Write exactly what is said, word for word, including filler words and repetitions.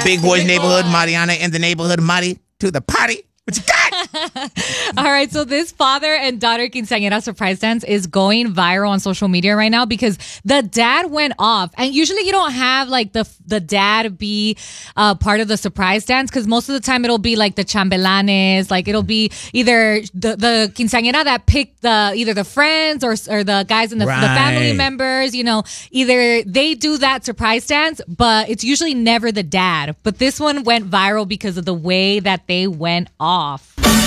Big Boys neighborhood, Mariana in the neighborhood, Mari to the party. What you got? All right, so this father and daughter quinceañera surprise dance is going viral on social media right now because the dad went off. And usually you don't have like the the dad be uh, part of the surprise dance because most of the time it'll be like the chambelanes, like it'll be either the, the quinceañera that picked the either the friends or or the guys and the, Right. the family members, you know, either they do that surprise dance, but it's usually never the dad. But this one went viral because of the way that they went off.